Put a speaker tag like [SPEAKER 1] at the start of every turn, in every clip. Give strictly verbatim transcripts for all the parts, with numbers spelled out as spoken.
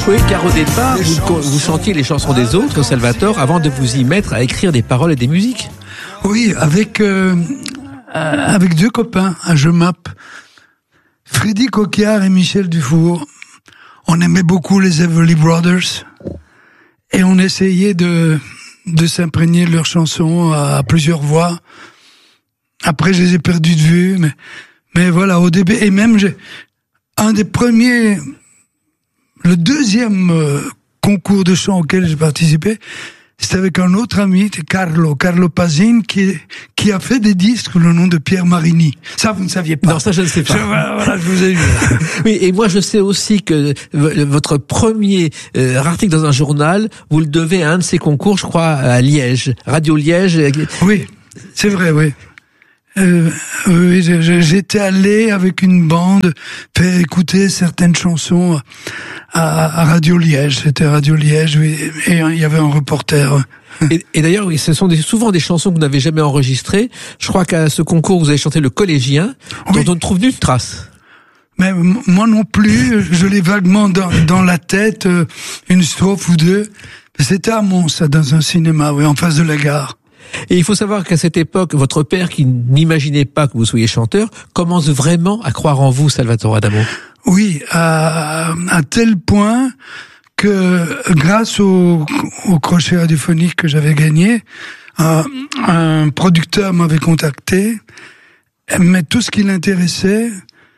[SPEAKER 1] Oui, car au départ, vous, vous chantiez les chansons des autres, Salvatore, avant de vous y mettre à écrire des paroles et des musiques.
[SPEAKER 2] Oui, avec euh, avec deux copains à Je Map, Freddy Coquillard et Michel Dufour. On aimait beaucoup les Everly Brothers et on essayait de de s'imprégner de leurs chansons à, à plusieurs voix. Après, je les ai perdus de vue, mais mais voilà, au début, et même j'ai un des premiers, le deuxième euh, concours de chant auquel j'ai participé, c'était avec un autre ami, Carlo, Carlo Pazin, qui, qui a fait des disques sous le nom de Pierre Marini. Ça, vous ne saviez pas.
[SPEAKER 1] Non, ça, je ne sais pas.
[SPEAKER 2] Je, voilà, je vous ai vu.
[SPEAKER 1] Oui, et moi, je sais aussi que votre premier euh, article dans un journal, vous le devez à un de ces concours, je crois, à Liège, Radio Liège.
[SPEAKER 2] Oui, c'est vrai, oui. Euh, oui, j'étais allé avec une bande faire écouter certaines chansons à, à Radio Liège. C'était Radio Liège, oui, et il y avait un reporter.
[SPEAKER 1] Et, et d'ailleurs, oui, ce sont des, souvent des chansons que vous n'avez jamais enregistrées. Je crois qu'à ce concours, vous avez chanté Le Collégien, dont oui. on ne trouve nulle trace.
[SPEAKER 2] Mais moi non plus, je l'ai vaguement dans, dans la tête, une strophe ou deux. C'était à Mons, dans un cinéma, oui, en face de la gare.
[SPEAKER 1] Et il faut savoir qu'à cette époque, votre père, qui n'imaginait pas que vous soyez chanteur, commence vraiment à croire en vous, Salvatore Adamo.
[SPEAKER 2] Oui, à, à tel point que grâce au, au crochet radiophonique que j'avais gagné, un, un producteur m'avait contacté, mais tout ce qui l'intéressait,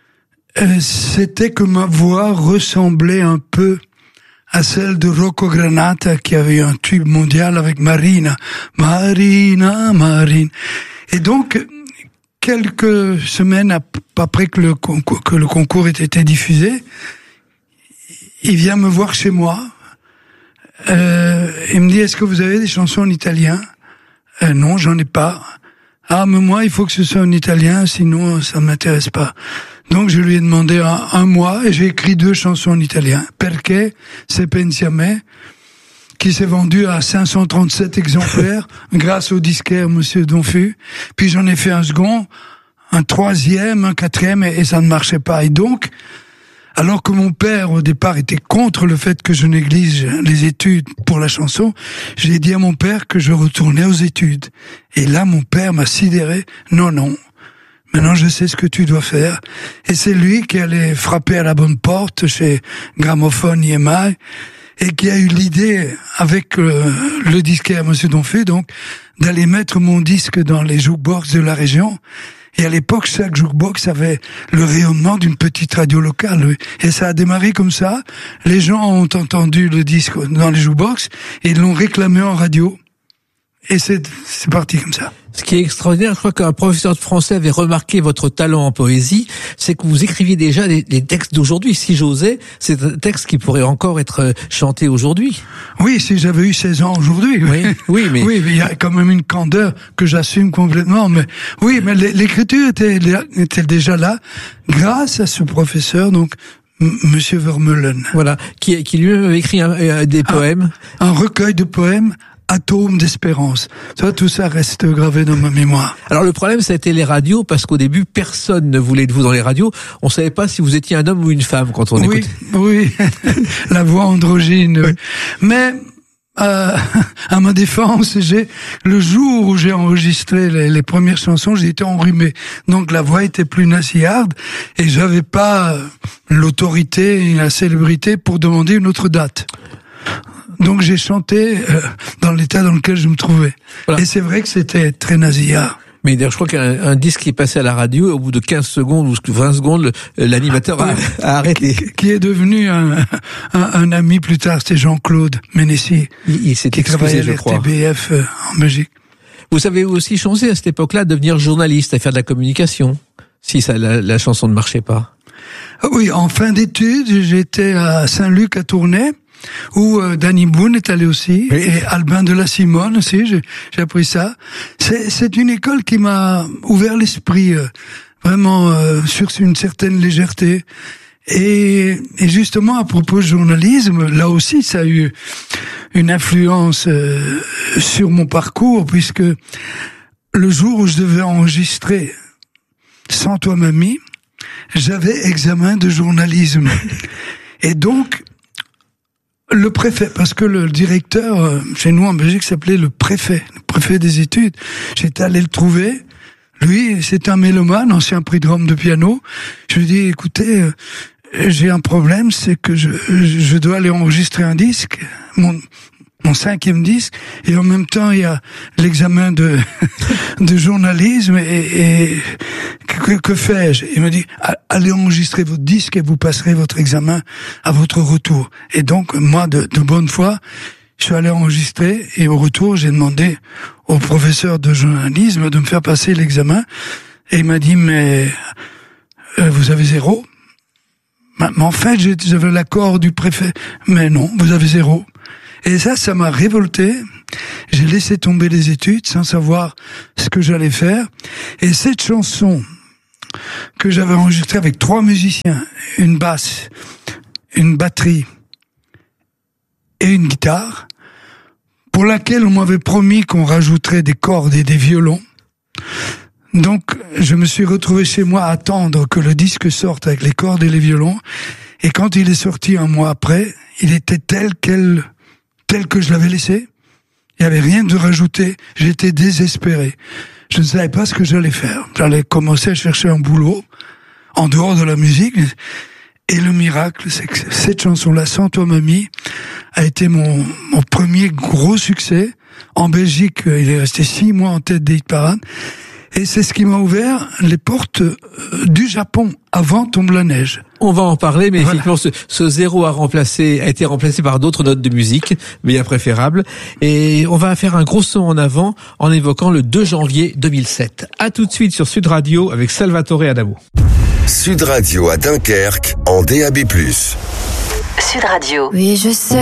[SPEAKER 2] c'était que ma voix ressemblait un peu à celle de Rocco Granata, qui avait eu un tube mondial avec Marina. Marina, Marina. Et donc, quelques semaines après que le concours, que le concours ait été diffusé, il vient me voir chez moi. Euh, il me dit, est-ce que vous avez des chansons en italien? euh, Non, j'en ai pas. Ah, mais moi, il faut que ce soit en italien, sinon ça m'intéresse pas. Donc je lui ai demandé un, un mois et j'ai écrit deux chansons en italien. Perché se pensi a me, qui s'est vendu à cinq cent trente-sept exemplaires grâce au disquaire Monsieur Donfu. Puis j'en ai fait un second, un troisième, un quatrième et, et ça ne marchait pas. Et donc, alors que mon père au départ était contre le fait que je néglige les études pour la chanson, j'ai dit à mon père que je retournais aux études. Et là mon père m'a sidéré. Non, non. Maintenant, je sais ce que tu dois faire. Et c'est lui qui allait frapper à la bonne porte chez Gramophone I M I et qui a eu l'idée, avec euh, le disquaire Monsieur Donfu, donc, d'aller mettre mon disque dans les jukebox de la région. Et à l'époque, chaque jukebox avait le rayonnement d'une petite radio locale. Et ça a démarré comme ça. Les gens ont entendu le disque dans les jukebox et ils l'ont réclamé en radio. Et c'est, c'est parti comme ça.
[SPEAKER 1] Ce qui est extraordinaire, je crois qu'un professeur de français avait remarqué votre talent en poésie, c'est que vous écriviez déjà les, les textes d'aujourd'hui. Si j'osais, c'est un texte qui pourrait encore être chanté aujourd'hui.
[SPEAKER 2] Oui, si j'avais eu seize ans aujourd'hui.
[SPEAKER 1] Oui, oui, mais...
[SPEAKER 2] Oui, mais il y a quand même une candeur que j'assume complètement. Mais oui, mais l'écriture était, était déjà là grâce à ce professeur, donc Monsieur Vermeulen.
[SPEAKER 1] Voilà, qui, qui lui avait écrit un, des poèmes.
[SPEAKER 2] Un, un recueil de poèmes. Atome d'espérance. Ça, tout ça reste gravé dans ma mémoire.
[SPEAKER 1] Alors le problème, ça a été les radios, parce qu'au début, personne ne voulait de vous dans les radios. On savait pas si vous étiez un homme ou une femme quand on
[SPEAKER 2] oui,
[SPEAKER 1] écoutait.
[SPEAKER 2] Oui, la voix androgyne. Oui. Mais euh, à ma défense, j'ai le jour où j'ai enregistré les, les premières chansons, j'ai été enrhumé. Donc la voix était plus nasillarde et j'avais pas l'autorité et la célébrité pour demander une autre date. Donc j'ai chanté euh, dans l'état dans lequel je me trouvais. Voilà. Et c'est vrai que c'était très nasillard.
[SPEAKER 1] Mais d'ailleurs, je crois qu'un un disque qui est passé à la radio, au bout de quinze secondes ou vingt secondes, l'animateur a, a arrêté.
[SPEAKER 2] Qui est devenu un, un, un ami plus tard, c'était Jean-Claude Ménessier.
[SPEAKER 1] Il, il s'est
[SPEAKER 2] qui
[SPEAKER 1] excusé, je crois.
[SPEAKER 2] T B F euh, en Belgique.
[SPEAKER 1] Vous savez aussi chanté à cette époque-là, devenir journaliste, à faire de la communication, si ça, la, la chanson ne marchait pas.
[SPEAKER 2] Oui, en fin d'études, j'étais à Saint-Luc à Tournai, où euh, Danny Boone est allé aussi, oui. Et Albin de la Simone aussi, j'ai, j'ai appris ça. C'est, c'est une école qui m'a ouvert l'esprit, euh, vraiment euh, sur une certaine légèreté. Et, et justement, à propos de journalisme, là aussi, ça a eu une influence euh, sur mon parcours, puisque le jour où je devais enregistrer Sans toi mamie, j'avais examen de journalisme. Et donc, Le préfet, parce que le directeur, chez nous en Belgique, s'appelait le préfet, le préfet des études. J'étais allé le trouver. Lui, c'est un mélomane, ancien prix de Rome de piano. Je lui ai dit, écoutez, j'ai un problème, c'est que je, je dois aller enregistrer un disque, mon, mon cinquième disque, et en même temps, il y a l'examen de, de journalisme, et, et que, que fais-je? Il me dit, allez enregistrer votre disque et vous passerez votre examen à votre retour. Et donc, moi, de, de bonne foi, je suis allé enregistrer, et au retour, j'ai demandé au professeur de journalisme de me faire passer l'examen, et il m'a dit, mais euh, vous avez zéro? Mais en fait, j'avais l'accord du préfet. Mais non, vous avez zéro. Et ça, ça m'a révolté. J'ai laissé tomber les études sans savoir ce que j'allais faire. Et cette chanson que j'avais enregistrée avec trois musiciens, une basse, une batterie et une guitare, pour laquelle on m'avait promis qu'on rajouterait des cordes et des violons. Donc, je me suis retrouvé chez moi à attendre que le disque sorte avec les cordes et les violons. Et quand il est sorti un mois après, il était tel quel, tel que je l'avais laissé. Il n'y avait rien de rajouté. J'étais désespéré. Je ne savais pas ce que j'allais faire. J'allais commencer à chercher un boulot en dehors de la musique. Et le miracle, c'est que cette chanson-là, Sans toi mamie, a été mon, mon premier gros succès. En Belgique, il est resté six mois en tête des hit parades. Et c'est ce qui m'a ouvert les portes du Japon. Avant tombe la neige.
[SPEAKER 1] On va en parler, mais
[SPEAKER 2] voilà.
[SPEAKER 1] Effectivement, ce, ce zéro a remplacé, a été remplacé par d'autres notes de musique, bien préférables. Et on va faire un gros saut en avant en évoquant le deux janvier deux mille sept. À tout de suite sur Sud Radio avec Salvatore Adamo.
[SPEAKER 3] Sud Radio à Dunkerque en D A B plus.
[SPEAKER 4] Sud Radio. Oui, je sais.